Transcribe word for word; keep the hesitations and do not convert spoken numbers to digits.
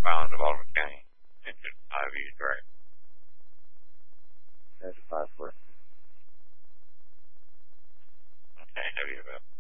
filed in Baltimore County. Engine five E direct. That's five four. Okay, have you about